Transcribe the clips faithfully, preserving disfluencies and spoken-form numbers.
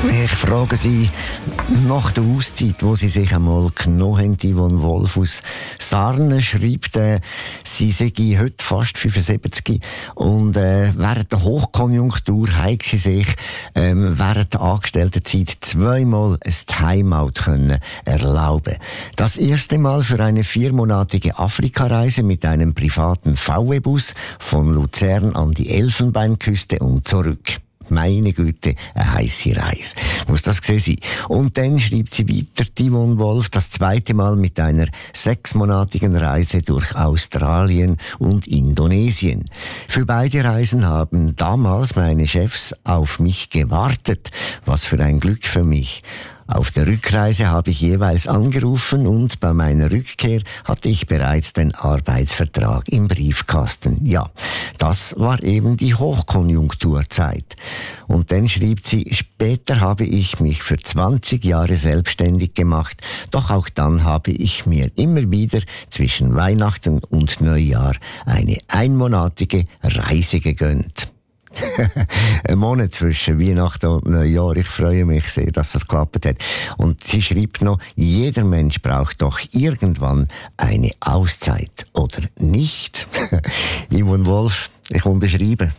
Ich frage Sie nach der Auszeit, wo Sie sich einmal genommen haben, Yvonne Wolf aus Sarnen, schreibt, äh, sie sei heute fast fünfundsiebzig und äh, während der Hochkonjunktur haben sie sich ähm, während der Angestelltenzeit zweimal ein Timeout können erlauben. Das erste Mal für eine viermonatige Afrikareise mit einem privaten V W-Bus von Luzern an die Elfenbeinküste und zurück. Meine Güte, eine heisse Reise. Muss das gewesen sein. Und dann schreibt sie weiter, Yvonne Wolf, das zweite Mal mit einer sechsmonatigen Reise durch Australien und Indonesien. Für beide Reisen haben damals meine Chefs auf mich gewartet. Was für ein Glück für mich. Auf der Rückreise habe ich jeweils angerufen und bei meiner Rückkehr hatte ich bereits den Arbeitsvertrag im Briefkasten. Ja, das war eben die Hochkonjunkturzeit. Und dann schrieb sie, später habe ich mich für zwanzig Jahre selbstständig gemacht, doch auch dann habe ich mir immer wieder zwischen Weihnachten und Neujahr eine einmonatige Reise gegönnt. Ein Monat zwischen Weihnachten und Neujahr. Ich freue mich sehr, dass das geklappt hat. Und sie schreibt noch, jeder Mensch braucht doch irgendwann eine Auszeit, oder nicht? Yvonne Wolf, ich unterschreibe.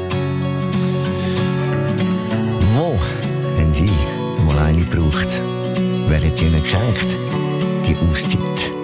Wo haben Sie mal eine gebraucht? Wer hat sie Ihnen geschenkt? Die Auszeit.